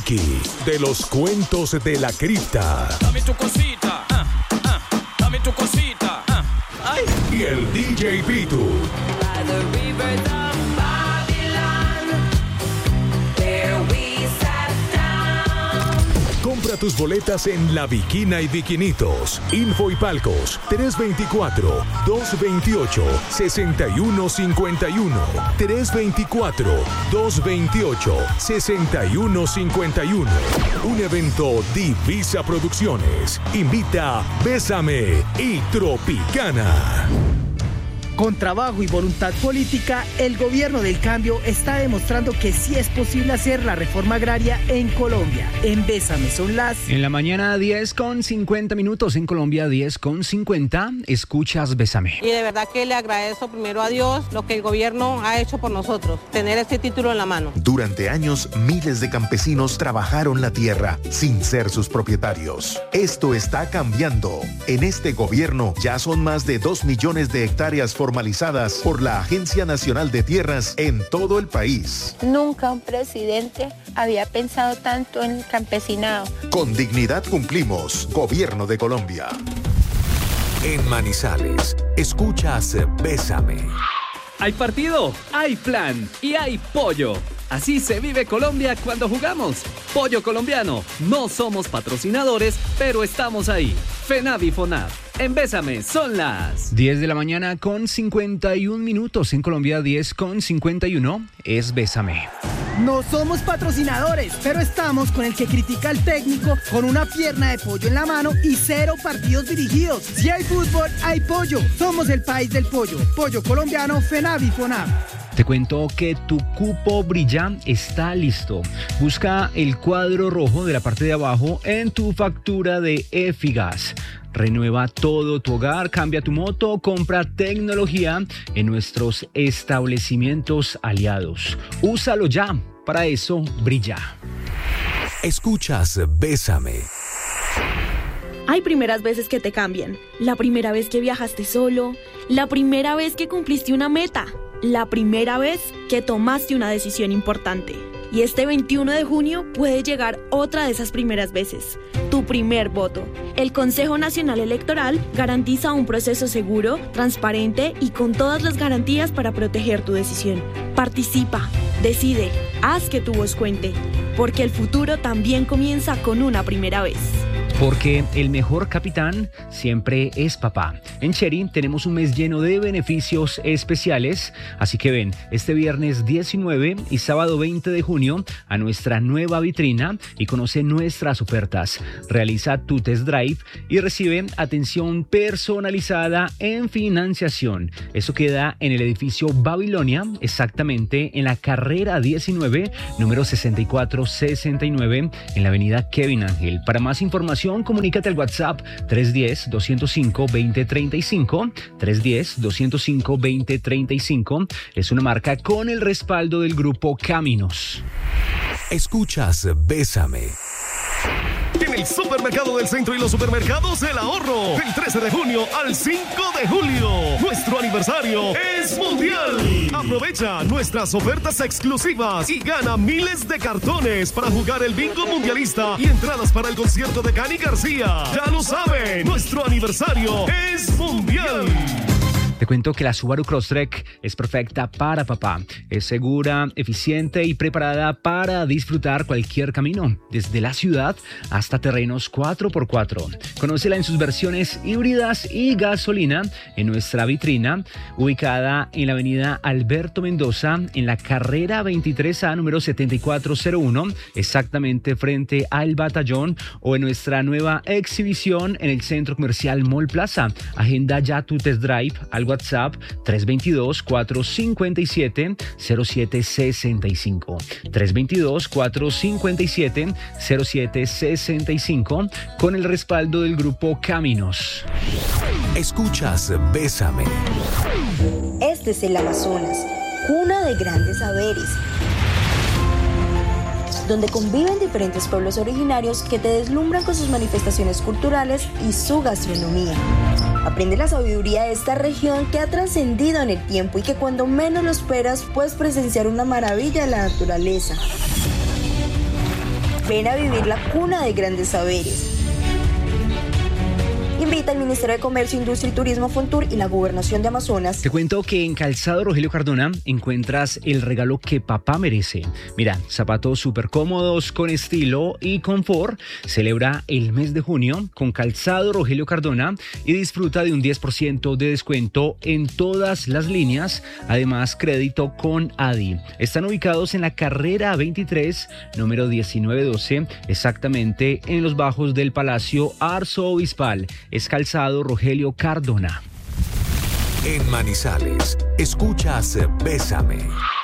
Wiki de los cuentos de la cripta. Dame tu cosita, dame tu cosita, ay. Y el DJ Pitu. Compra tus boletas en La Viquina y Viquinitos. Info y Palcos 324-228-6151. 324-228-6151. Un evento Divisa Producciones. Invita Bésame y Tropicana. Con trabajo y voluntad política, el gobierno del cambio está demostrando que sí es posible hacer la reforma agraria en Colombia. En Bésame son las... En la mañana 10:50, en Colombia 10:50, escuchas Bésame. Y de verdad que le agradezco primero a Dios lo que el gobierno ha hecho por nosotros, tener este título en la mano. Durante años, miles de campesinos trabajaron la tierra sin ser sus propietarios. Esto está cambiando. En este gobierno ya son más de 2 millones de hectáreas formalizadas por la Agencia Nacional de Tierras en todo el país. Nunca un presidente había pensado tanto en el campesinado. Con dignidad cumplimos. Gobierno de Colombia. En Manizales, escuchas Bésame. Hay partido, hay plan y hay pollo. Así se vive Colombia cuando jugamos. Pollo colombiano. No somos patrocinadores, pero estamos ahí. FENAV y FONAV. En Bésame son las 10:51 en Colombia 10:51 es Bésame. No somos patrocinadores, pero estamos con el que critica al técnico con una pierna de pollo en la mano y 0 partidos dirigidos. Si hay fútbol, hay pollo. Somos el país del pollo. Pollo colombiano, FENAV y FONAV. Te cuento que tu cupo Brilla está listo. Busca el cuadro rojo de la parte de abajo en tu factura de Efigas. Renueva todo tu hogar, cambia tu moto, compra tecnología en nuestros establecimientos aliados. Úsalo ya, para eso brilla. Escuchas Bésame. Hay primeras veces que te cambian. La primera vez que viajaste solo, la primera vez que cumpliste una meta, la primera vez que tomaste una decisión importante. Y este 21 de junio puede llegar otra de esas primeras veces, tu primer voto. El Consejo Nacional Electoral garantiza un proceso seguro, transparente y con todas las garantías para proteger tu decisión. Participa, decide, haz que tu voz cuente, porque el futuro también comienza con una primera vez. Porque el mejor capitán siempre es papá. En Chery tenemos un mes lleno de beneficios especiales, así que ven este viernes 19 y sábado 20 de junio a nuestra nueva vitrina y conoce nuestras ofertas. Realiza tu test drive y recibe atención personalizada en financiación. Eso queda en el edificio Babilonia, exactamente en la carrera 19, número 6469, en la avenida Kevin Ángel. Para más información, comunícate al WhatsApp 310-205-2035. 310-205-2035. Es una marca con el respaldo del grupo Caminos. Escuchas Bésame. En el Supermercado del Centro y los supermercados El Ahorro, del 13 de junio al 5 de julio, nuestro aniversario es mundial. Aprovecha nuestras ofertas exclusivas y gana miles de cartones para jugar el bingo mundialista y entradas para el concierto de Cani García. Ya lo saben, nuestro aniversario es mundial. Te cuento que la Subaru Crosstrek es perfecta para papá. Es segura, eficiente y preparada para disfrutar cualquier camino, desde la ciudad hasta terrenos 4x4. Conócela en sus versiones híbridas y gasolina en nuestra vitrina, ubicada en la avenida Alberto Mendoza, en la carrera 23A, número 7401, exactamente frente al Batallón, o en nuestra nueva exhibición en el Centro Comercial Mall Plaza. Agenda ya tu test drive al WhatsApp 322-457-0765. 322-457-0765 con el respaldo del grupo Caminos. Escuchas Bésame. Este es el Amazonas, cuna de grandes saberes, donde conviven diferentes pueblos originarios que te deslumbran con sus manifestaciones culturales y su gastronomía. Aprende la sabiduría de esta región que ha trascendido en el tiempo y que cuando menos lo esperas puedes presenciar una maravilla de la naturaleza. Ven a vivir la cuna de grandes saberes. Invita el Ministerio de Comercio, Industria y Turismo, Fontur y la Gobernación de Amazonas. Te cuento que en Calzado Rogelio Cardona encuentras el regalo que papá merece. Mira, zapatos súper cómodos, con estilo y confort. Celebra el mes de junio con Calzado Rogelio Cardona y disfruta de un 10% de descuento en todas las líneas. Además, crédito con ADI. Están ubicados en la carrera 23, número 1912, exactamente en los bajos del Palacio Arzobispal. Es Calzado Rogelio Cardona. En Manizales, escuchas Bésame.